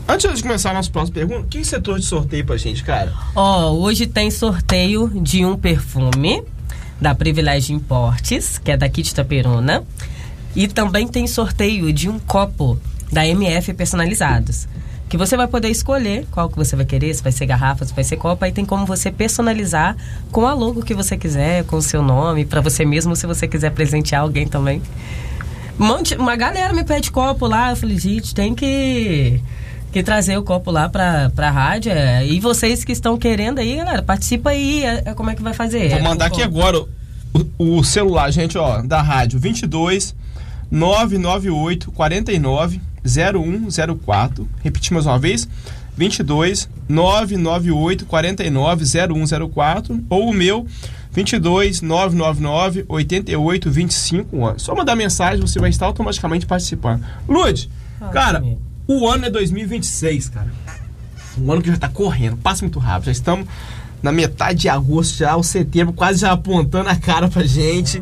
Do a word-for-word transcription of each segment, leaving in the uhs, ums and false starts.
Antes de começar a nossa próxima pergunta, o que você trouxe de sorteio pra gente, cara? Ó, oh, hoje tem sorteio de um perfume da Privilégio Importes, que é daqui de Itaperuna. E também tem sorteio de um copo da M F personalizados, que você vai poder escolher qual que você vai querer, se vai ser garrafa, se vai ser copo. Aí tem como você personalizar com a logo que você quiser, com o seu nome, pra você mesmo, se você quiser presentear alguém também. Um monte, uma galera me pede copo lá, eu falei, gente, tem que... que trazer o copo lá pra, pra rádio. É. E vocês que estão querendo aí, galera, participa aí. É, é, como é que vai fazer? Vou mandar é, aqui agora o, o celular, gente, ó, da rádio, vinte e dois, nove nove oito, quarenta e nove, zero um zero quatro. Repetir mais uma vez, vinte e dois, nove nove oito, quarenta e nove, zero um zero quatro. Ou o meu, vinte e dois, nove nove nove, oitenta e oito, vinte e cinco. Só mandar mensagem, você vai estar automaticamente participando. Lud, ah, cara... Sim. O ano é dois mil e vinte e seis, cara. Um ano que já tá correndo, passa muito rápido. Já estamos na metade de agosto já, o setembro quase já apontando a cara pra gente.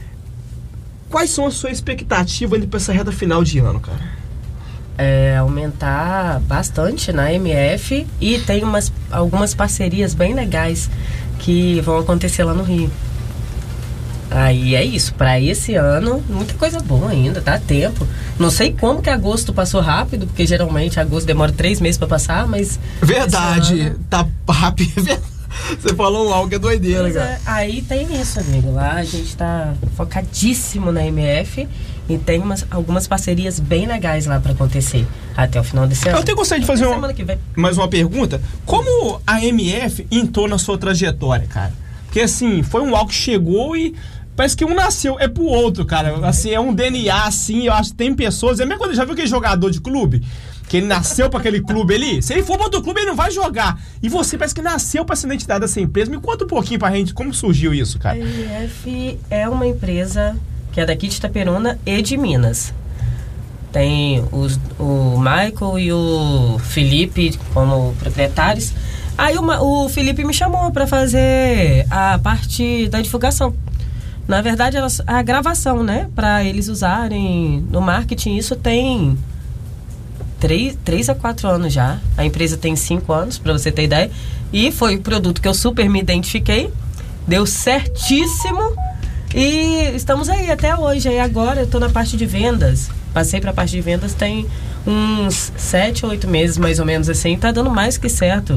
Quais são as suas expectativas indo pra essa reta final de ano, cara? É, aumentar bastante na M F e tem umas, algumas parcerias bem legais que vão acontecer lá no Rio. Aí é isso, pra esse ano, muita coisa boa ainda, dá tempo. Não sei como que agosto passou rápido, porque geralmente agosto demora três meses pra passar, mas... Verdade, ano... tá rápido. Você falou algo que é doideira, mas, cara. É, aí tem isso, amigo, lá a gente tá focadíssimo na M F e tem umas, algumas parcerias bem legais lá pra acontecer até o final desse ano. Eu até gostaria de fazer uma, mais uma pergunta. Como a M F entrou na sua trajetória, cara? Porque assim, foi um algo que chegou e... Parece que um nasceu, é pro outro, cara. Assim, é um D N A, assim, eu acho que tem pessoas... É a mesma coisa, já viu aquele jogador de clube? Que ele nasceu pra aquele clube ali? Se ele for pra outro clube, ele não vai jogar. E você parece que nasceu pra essa identidade dessa empresa. Me conta um pouquinho pra gente como surgiu isso, cara. A M F é uma empresa que é daqui de Itaperuna e de Minas. Tem os, o Michael e o Felipe como proprietários. Aí o, o Felipe me chamou pra fazer a parte da divulgação. Na verdade, a gravação, né? Para eles usarem no marketing, isso tem três, três a quatro anos já. A empresa tem cinco anos, para você ter ideia. E foi o produto que eu super me identifiquei. Deu certíssimo. E estamos aí até hoje. Aí agora eu tô na parte de vendas. Passei para a parte de vendas tem uns sete ou oito meses, mais ou menos assim. Tá dando mais que certo.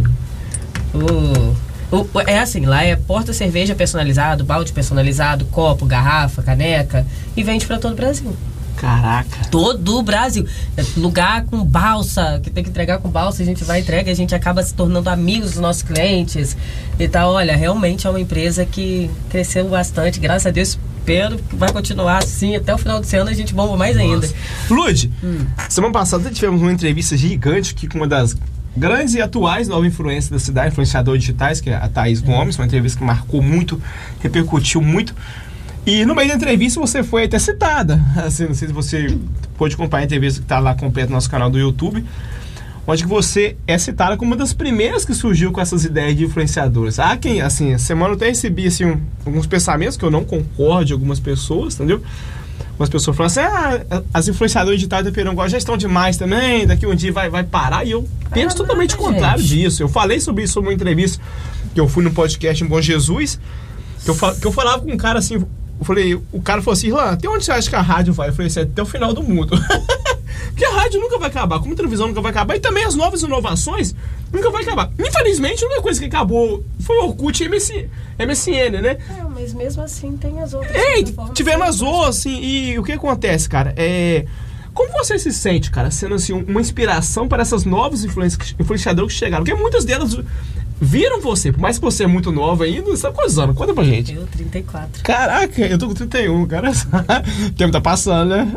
O... O, é assim, lá é porta-cerveja personalizado, balde personalizado, copo, garrafa, caneca, e vende pra todo o Brasil. Caraca. Todo o Brasil. Lugar com balsa, que tem que entregar com balsa, a gente vai entregar, a gente acaba se tornando amigos dos nossos clientes e tal. Olha, realmente é uma empresa que cresceu bastante, graças a Deus. Espero que vai continuar assim até o final desse ano, a gente bomba mais Nossa. ainda. Lud, hum. semana passada tivemos uma entrevista gigante aqui com uma das grandes e atuais novas influências da cidade, influenciadores digitais, que é a Thaís Gomes, uma entrevista que marcou muito, repercutiu muito. E no meio da entrevista você foi até citada. Assim, não sei se você pôde acompanhar a entrevista que está lá completa no nosso canal do YouTube, onde que você é citada como uma das primeiras que surgiu com essas ideias de influenciadores. Há quem, assim, essa semana eu até recebi assim, um, alguns pensamentos que eu não concordo de algumas pessoas, entendeu? Algumas pessoas falam assim, ah, as influenciadoras digitais da Itaperuna agora já estão demais também, daqui um dia vai, vai parar, e eu penso ah, totalmente o contrário disso. Eu falei sobre isso numa entrevista que eu fui no podcast em Bom Jesus, que eu, que eu falava com um cara assim, eu falei, o cara falou assim, Irlan, até onde você acha que a rádio vai? Eu falei assim, até o final do mundo. Porque a rádio nunca vai acabar, como a televisão nunca vai acabar, e também as novas inovações nunca vai acabar. Infelizmente, a única coisa que acabou foi o Orkut e M S N, né? É, mas mesmo assim tem as outras. É, tivemos as outras, assim, e o que acontece, cara? É... Como você se sente, cara, sendo assim, uma inspiração para essas novas influenciadoras que chegaram? Porque muitas delas viram você, por mais que você é muito nova ainda, você tá quantos anos? Conta pra gente. Eu, trinta e quatro. Caraca, eu tô com trinta e um, cara. O tempo tá passando, né?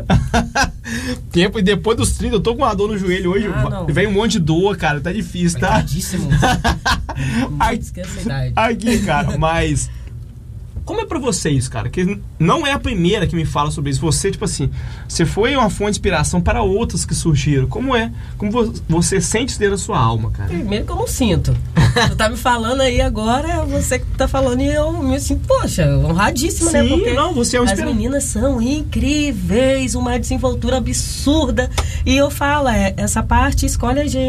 Tempo, e depois dos trinta, eu tô com uma dor no joelho hoje. Ah, vem um monte de dor, cara, tá difícil, tá? Tadíssimo. Não esquece a idade. Aqui, cara, mas... Como é pra você isso, cara? Que não é a primeira que me fala sobre isso. Você, tipo assim, você foi uma fonte de inspiração para outras que surgiram. Como é? Como você sente isso dentro da sua alma, cara? Primeiro que eu não sinto. Tu tá me falando aí agora, você que tá falando, e eu me sinto, poxa, honradíssima, né? Sim, Porque não, você é um as meninas são incríveis, uma desenvoltura absurda. E eu falo, é, essa parte escolhe a gente.